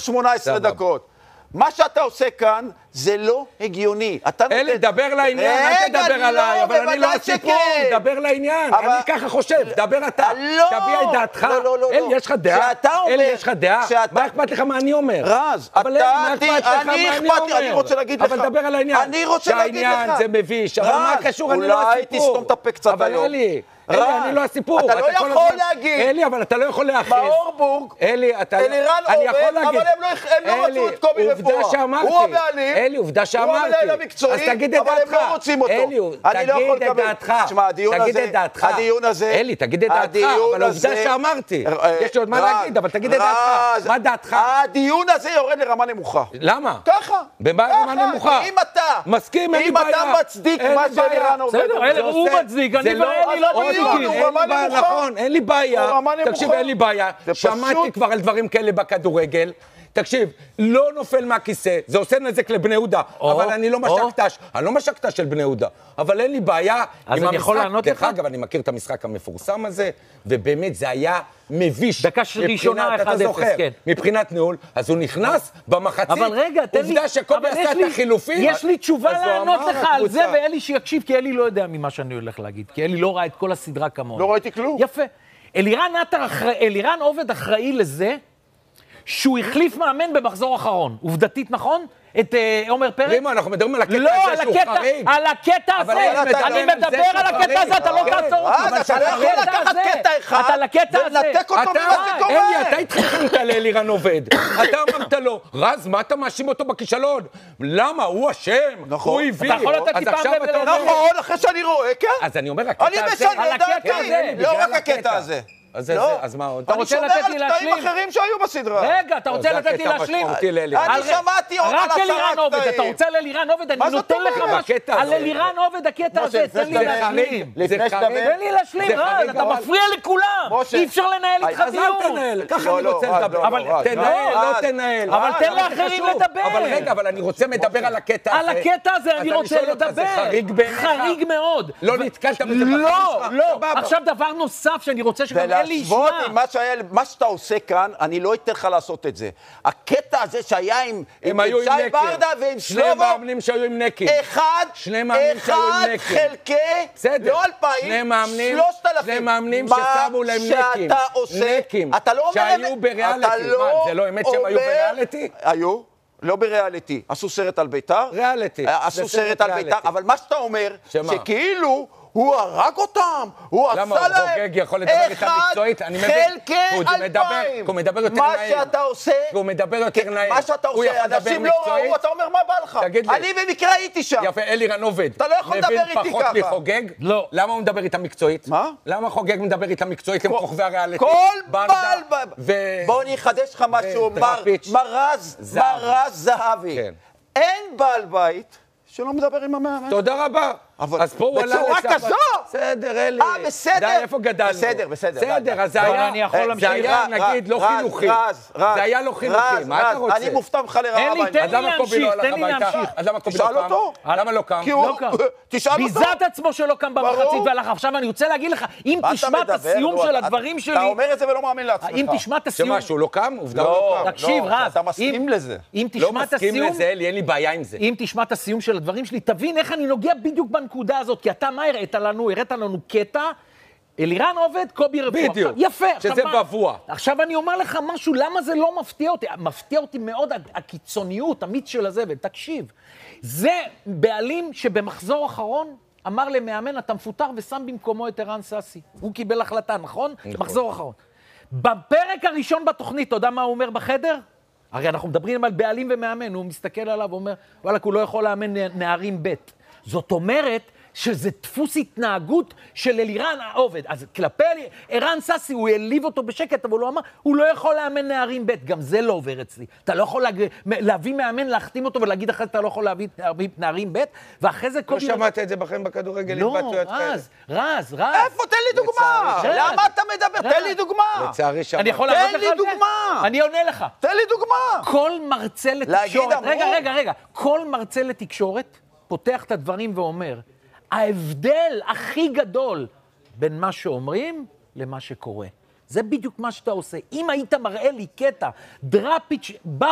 18 דקות. מה שאתה עושה כאן זה לא הגיוני. אלי, דבר לעניין, אל תדבר עליי, אבל אני לא הסיפור, דבר לעניין, אני ככה חושב, דבר אתה, תביע את דעתך. אלי, יש לך דעה? אלי, יש לך דעה? מה אכפת לך מה אני אומר? רז, אני רוצה להגיד לך. אבל דבר על העניין. אני רוצה להגיד לך. שהעניין זה מביש, אבל מה קשור? אני לא הסיפור. אולי תסתום את הפה קצת היום. אלי, אני לא הסיפור. אתה לא יכול להגיד. אלי, אבל אתה לא יכול להכריז. מאורבורג, אלי, אלירן עובד, אבל הם לא רצו את קובי רפואה. הוא הבעלים, אלי, עובדה שאמרתי. הוא המנהל המקצועי, אבל הם לא רוצים אותו. אלי, תגיד את דעתך. תשמע, הדיון הזה... אלי, תגיד את דעתך, אבל עובדה שאמרתי. יש לי עוד מה להגיד, אבל תגיד את דעתך. מה דעתך? הדיון הזה יורד לרמה נמוכה. למה? ככה. במה רמה נמוכה? אם אתה... מסכים, אין לי בעיה. אם אתה מצדיק מה שאלירן עובד... בסדר, הוא מצדיק, אני לא נכון, אין לי בעיה. תקשיב, אין לי בעיה. שמעתי כבר על דברים כאלה בכדורגל. תקשיב, לא נופל מהכיסא, זה עושה נזק לבני יהודה, אבל אני לא משקטש של בני יהודה, אבל אין לי בעיה עם המשחק. דרך אגב, אני מכיר את המשחק המפורסם הזה, ובאמת זה היה מביש. דקה ראשונה 1-0, כן. מבחינת ניהול, אז הוא נכנס במחצית, אבל רגע, תן לי... עובדה שקובי עשה את החילופים. יש לי תשובה לענות לך על זה, ואלי שיקשיב, כי אלי לא יודע ממה שאני הולך להגיד, כי אלי לא ראה את כל הסדרה כמונו. לא ראיתי כלום. יפה. אלירן עובד אחראי לזה, שהוא החליף מאמן במחזור אחרון. עובדתית, נכון? את עומר פרץ? רימו, אנחנו מדברים על הקטע הזה שהוא חריג. על הקטע הזה. אני מדבר על הקטע הזה, אתה לא תעצור אותי. אתה לא יכול לקחת קטע אחד ולנתק אותו ממה שקורה. אלי, אתה התחלת לאלירן עובד. אתה אמרת לו, רז, מה אתה מאשים אותו בכישלון? למה? הוא אשם. הוא הביא. אתה יכול לתת טיפה... נכון, אחרי שאני רואה, כן. אז אני אומר, הקטע הזה... אני משנה את דעתי. לא רק הקטע הזה. אז מה עוד? אתה רוצה לתת לי להשלים? אני שומר על קטעים אחרים שהיו בסדרה. רגע, אתה רוצה לתת לי להשלים? אני שמעתי עוד על 10 קטעים. אתה רוצה על אלירן עובד? אני נותן לך משהו. על אלירן עובד הקטע הזה, תן לי להשלים. תן לי להשלים, רז, אתה מפריע לכולם. אי אפשר לנהל איתך דיון. אז אל תנהל, ככה אני רוצה לדבר. תנהל, לא תנהל. אבל תן לאחרים לדבר. אבל רגע, אבל אני רוצה לדבר על הקטע הזה. על הקטע הזה אני רוצה לדבר. חריג מאוד. לא נתקלת בזה. לא. עכשיו דבר נוסף שאני רוצה שגם אלי ישמע. מה שאתה עושה כאן, אני לא אתן לך לעשות את זה. הקטע הזה שהיה עם שי ברדה ועם שלמה, שני מאמנים שהיו עם נקים. אחד חלקי, לא 2,000, 3,000. שני מאמנים ששמו להם נקים. מה שאתה עושה, אתה לא אומר... שהיו בריאליטי. זה לא אמת שהם היו בריאליטי? היו. לא בריאליטי. עשו סרט על ביתר? ריאליטי. עשו סרט על ביתר, אבל מה שאתה אומר, שכאילו... הוא הרג אותם, הוא עשה להם. למה הוא חוגג יכול לדבר איתה מקצועית? אני מבין. חלקי 2,000. הוא מדבר יותר מה נעים. שאתה עושה... הוא מדבר יותר נעים. מה שאתה עושה, אנשים לא ראו, אתה אומר מה בא לך. תגיד לי. אני במקרה הייתי שם. יפה, אלירן עובד. אתה לא יכול לדבר איתי ככה. מבין פחות מחוגג? לא. למה הוא מדבר איתה מקצועית? מה? למה חוגג מדבר איתה מקצועית? הם כוכבי הריאליטי. כל בעל... בוא אני אחדש לך משהו. מרז זהבי. אין בעל בית שלא מדבר עם המאמן. תודה רבה. אז פה הוא עלה בצורה כזו! בסדר, אלי. בסדר. די, איפה גדלנו? בסדר, אז זה היה, נגיד, לא חינוכי. זה היה לא חינוכי, מה אתה רוצה? אני מופתע ממך לרעה הביתה. אז למה קובי לא הלך הביתה? אז למה קובי לא קם? תשאל אותו. למה לא קם? תשאל אותו. ביזת עצמו שלא קם במחצית והלך. עכשיו אני רוצה להגיד לך, אם תשמע את הסיום של הדברים שלי... אתה אומר את זה ולא מאמין לעצמך. אם תשמע את הסיום... שמה, שהוא לא קם? עובדה לא קם. תקשיב, רז. אתה מסכים לזה. אם לא תשמע את מסכים הסיום... לזה, אלי, אין לי בעיה עם זה. אם תשמע את הסיום של הדברים שלי, תבין איך אני נוגע בדיוק בנקודה הזאת, כי אתה מה הראית לנו קטע, אלירן עובד, קובי רפואה. בדיוק, יפה. שזה בבוע. עכשיו אני אומר לך משהו, למה זה לא מפתיע אותי? מפתיע אותי מאוד הקיצוניות, המיץ של הזבל. תקשיב, זה בעלים שבמחזור אחרון אמר למאמן, אתה מפוטר ושם במקומו את ערן סאסי. הוא קיבל החלטה, נכון? מחזור אחרון. בפרק הראשון בתוכנית, אתה יודע מה הוא אומר בחדר? הרי אנחנו מדברים על בעלים ומאמן, הוא מסתכל עליו ואומר, וואלה, הוא לא יכול לאמן נערים ב'. זאת אומרת שזה דפוס התנהגות של אלירן עובד. אז כלפי ערן סאסי, הוא העליב אותו בשקט, אבל הוא אמר, הוא לא יכול לאמן נערים ב'. גם זה לא עובר אצלי. אתה לא יכול להביא מאמן, להחתים אותו ולהגיד אחרי זה, אתה לא יכול להביא נערים ב', ואחרי זה... לא שמעת את זה בכם בכדורגל, לא, רז. איפה? תן לי דוגמה. למה אתה מדבר? תן לי דוגמה. לצערי שמעת. אני יכול לענות לך על זה? תן לי דוגמה. אני עונה לך. תן לי דוגמה. כל מרצה לתקשורת... רגע. כל מרצה לתקשורת פותח את הדברים ואומר, ההבדל הכי גדול בין מה שאומרים למה שקורה. זה בדיוק מה שאתה עושה. אם היית מראה לי קטע, דראפיץ' בא